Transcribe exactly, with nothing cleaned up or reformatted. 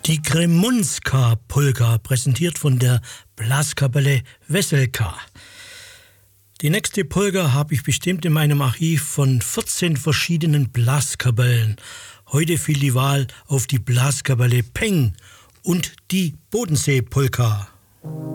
Die Kremunska-Polka, präsentiert von der Blaskapelle Wesselka. Die nächste Polka habe ich bestimmt in meinem Archiv von vierzehn verschiedenen Blaskapellen. Heute fiel die Wahl auf die Blaskapelle Peng und die Bodensee-Polka.